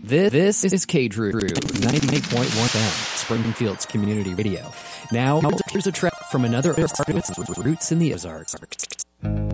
This is KDREW 98.1 FM, Springfield's community radio. Now, here's a track from another artist with roots in the Ozarks.